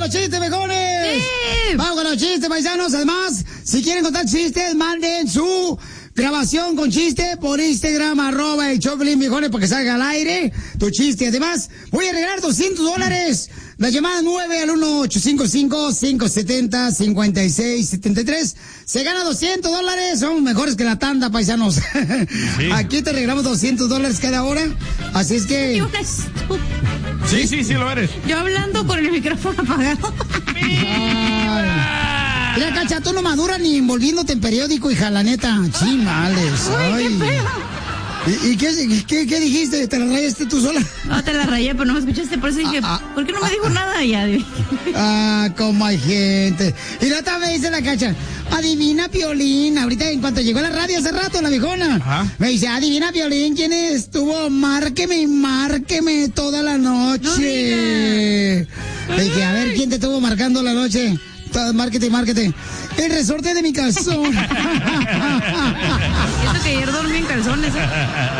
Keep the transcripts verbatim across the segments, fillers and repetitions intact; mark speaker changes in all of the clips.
Speaker 1: los chistes, mejores! ¡Sí! ¡Vamos con los chistes, paisanos! Además, si quieren contar chistes, manden su grabación con chiste por Instagram, arroba el Choplin, mejores, para que salga al aire tu chiste. Además, voy a regalar doscientos dólares. La llamada nueve al uno ocho cinco cinco, cinco siete cero, cinco seis siete tres. Se gana doscientos dólares. Son mejores que la tanda, paisanos. Sí. Aquí te regalamos doscientos dólares cada hora. Así es que...
Speaker 2: Sí, sí, sí lo eres.
Speaker 3: Yo hablando con el micrófono apagado.
Speaker 1: Mira, Cacha, tú no maduras ni envolviéndote en periódico, hija, la neta. Chimales.
Speaker 3: Ay, qué feo.
Speaker 1: ¿Y, y qué, qué, qué dijiste? ¿Te la rayaste tú sola?
Speaker 3: No, te la rayé, pero no me escuchaste, por eso dije, ah, ¿por qué no me ah, dijo ah, nada? Ya,
Speaker 1: ah, cómo hay gente. Y la otra vez dice la Cacha, adivina, Piolín. Ahorita, en cuanto llegó a la radio hace rato, la viejona, ajá, me dice, adivina, Piolín, ¿quién estuvo? Márqueme, márqueme toda la noche. No, le dije, a ver, ¿quién te estuvo marcando la noche? Márquete, márquete. El resorte de mi calzón.
Speaker 3: Eso que ayer dormí en calzones, ¿eh?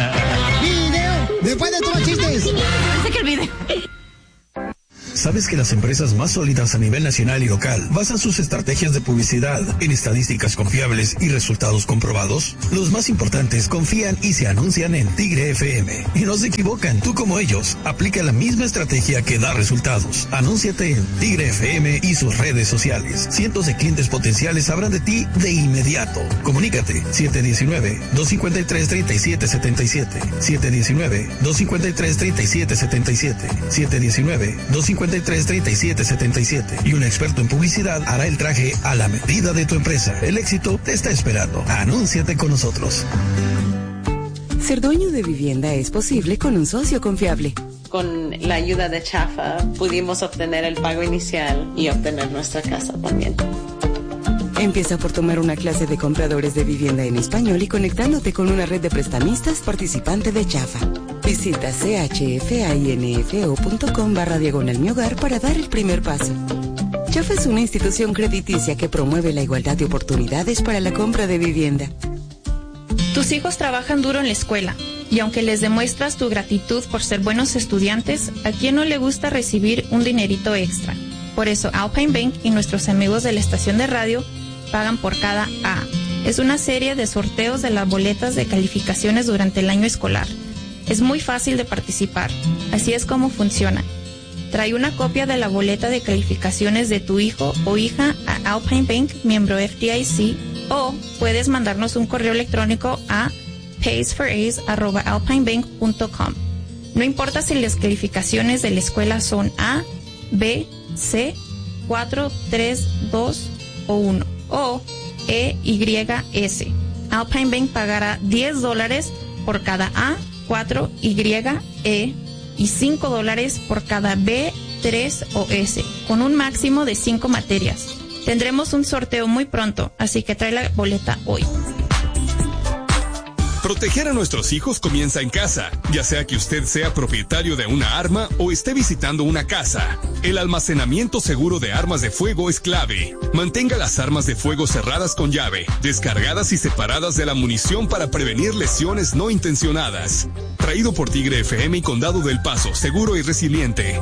Speaker 1: Video. Después de todos chistes.
Speaker 3: Pensé que el video.
Speaker 4: ¿Sabes que las empresas más sólidas a nivel nacional y local basan sus estrategias de publicidad en estadísticas confiables y resultados comprobados? Los más importantes confían y se anuncian en Tigre F M. Y no se equivocan, tú como ellos, aplica la misma estrategia que da resultados. Anúnciate en Tigre F M y sus redes sociales. Cientos de clientes potenciales sabrán de ti de inmediato. Comunícate siete uno nueve, dos cinco tres, tres siete siete siete, siete uno nueve, dos cinco tres, tres siete siete siete, siete uno nueve, dos cinco tres, tres siete siete siete y un experto en publicidad hará el traje a la medida de tu empresa. El éxito te está esperando. Anúnciate con nosotros.
Speaker 5: Ser dueño de vivienda es posible con un socio confiable.
Speaker 6: Con la ayuda de Chafa pudimos obtener el pago inicial y obtener nuestra casa también.
Speaker 5: Empieza por tomar una clase de compradores de vivienda en español y conectándote con una red de prestamistas participante de Chafa. Visita chfainfo.com barra diagonal mi hogar para dar el primer paso. Chafa es una institución crediticia que promueve la igualdad de oportunidades para la compra de vivienda.
Speaker 7: Tus hijos trabajan duro en la escuela y aunque les demuestras tu gratitud por ser buenos estudiantes, ¿a quién no le gusta recibir un dinerito extra? Por eso Alpine Bank y nuestros amigos de la estación de radio pagan por cada A. Es una serie de sorteos de las boletas de calificaciones durante el año escolar. Es muy fácil de participar. Así es como funciona. Trae una copia de la boleta de calificaciones de tu hijo o hija a Alpine Bank, miembro F D I C, o puedes mandarnos un correo electrónico a pays for a's arroba alpine bank punto com. No importa si las calificaciones de la escuela son A, B, C, cuatro, tres, dos o uno, o E, Y, S. Alpine Bank pagará diez dólares por cada A, cuatro, Y, E y cinco dólares por cada B, tres o S, con un máximo de cinco materias. Tendremos un sorteo muy pronto, así que trae la boleta hoy.
Speaker 8: Proteger a nuestros hijos comienza en casa, ya sea que usted sea propietario de una arma o esté visitando una casa. El almacenamiento seguro de armas de fuego es clave. Mantenga las armas de fuego cerradas con llave, descargadas y separadas de la munición para prevenir lesiones no intencionadas. Traído por Tigre F M y Condado del Paso, seguro y resiliente.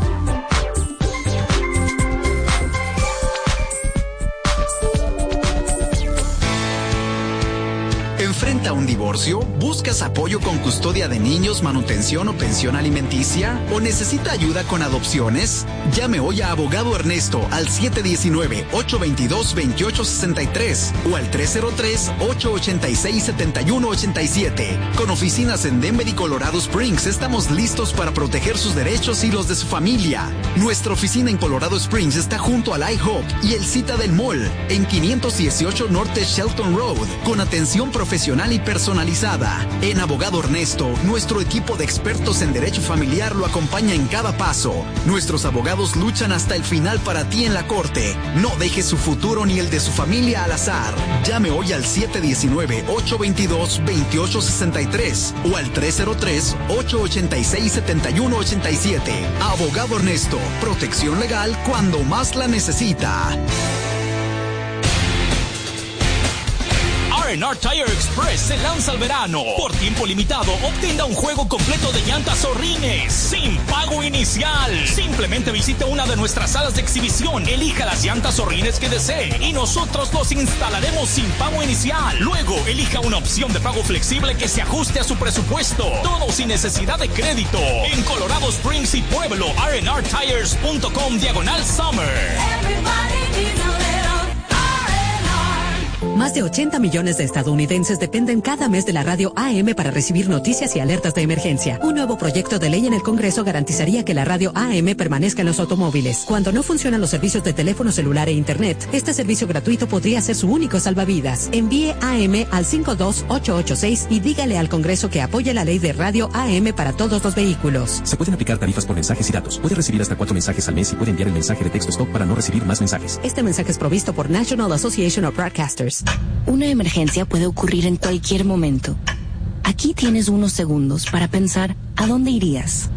Speaker 9: ¿Enfrenta un divorcio? ¿Buscas apoyo con custodia de niños, manutención o pensión alimenticia? ¿O necesita ayuda con adopciones? Llame hoy a Abogado Ernesto al siete uno nueve, ocho dos dos, dos ocho seis tres o al tres cero tres, ocho ocho seis, siete uno ocho siete. Con oficinas en Denver y Colorado Springs, estamos listos para proteger sus derechos y los de su familia. Nuestra oficina en Colorado Springs está junto al iHope y el Citadel Mall en quinientos dieciocho Norte Shelton Road, con atención profesional y personalizada. En Abogado Ernesto, nuestro equipo de expertos en derecho familiar lo acompaña en cada paso. Nuestros abogados luchan hasta el final para ti en la corte. No deje su futuro ni el de su familia al azar. Llame hoy al siete uno nueve, ocho dos dos, dos ocho seis tres o al tres cero tres, ocho ocho seis, siete uno ocho siete. Abogado Ernesto, protección legal cuando más la necesita.
Speaker 10: R and R Tire Express se lanza al verano. Por tiempo limitado, obtenga un juego completo de llantas o rines sin pago inicial. Simplemente visite una de nuestras salas de exhibición, elija las llantas o rines que desee y nosotros los instalaremos sin pago inicial. Luego, elija una opción de pago flexible que se ajuste a su presupuesto. Todo sin necesidad de crédito. En Colorado Springs y Pueblo, R and R tires punto com diagonal summer.
Speaker 11: Más de ochenta millones de estadounidenses dependen cada mes de la radio A M para recibir noticias y alertas de emergencia. Un nuevo proyecto de ley en el Congreso garantizaría que la radio A M permanezca en los automóviles. Cuando no funcionan los servicios de teléfono celular e internet, este servicio gratuito podría ser su único salvavidas. Envíe A M al cinco dos ocho ocho seis y dígale al Congreso que apoye la ley de radio A M para todos los vehículos.
Speaker 12: Se pueden aplicar tarifas por mensajes y datos. Puede recibir hasta cuatro mensajes al mes y puede enviar el mensaje de texto stop para no recibir más mensajes.
Speaker 11: Este mensaje es provisto por National Association of Broadcasters.
Speaker 13: Una emergencia puede ocurrir en cualquier momento. Aquí tienes unos segundos para pensar a dónde irías.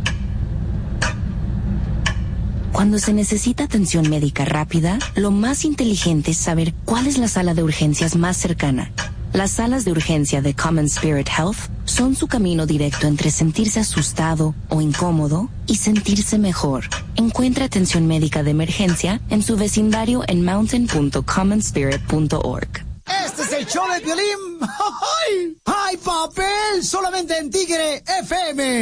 Speaker 13: Cuando se necesita atención médica rápida, lo más inteligente es saber cuál es la sala de urgencias más cercana. Las salas de urgencia de Common Spirit Health son su camino directo entre sentirse asustado o incómodo y sentirse mejor. Encuentra atención médica de emergencia en su vecindario en mountain punto common spirit punto org.
Speaker 1: Este es el show de Piolín. ¡Ay! ¡Ay, papel! Solamente en Tigre F M.